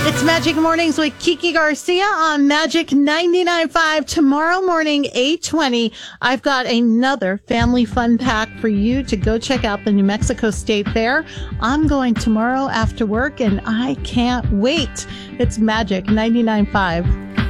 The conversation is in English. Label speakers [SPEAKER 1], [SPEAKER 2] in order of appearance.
[SPEAKER 1] It's Magic Mornings with Kiki Garcia on Magic 99.5. Tomorrow morning, 8:20, I've got another family fun pack for you to go check out the New Mexico State Fair. I'm going tomorrow after work, and I can't wait. It's Magic 99.5.